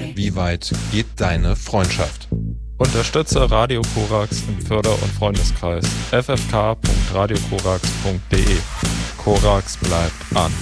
Wie weit geht deine Freundschaft? Unterstütze Radio Korax im Förder- und Freundeskreis ffk.radiokorax.de. Korax bleibt an.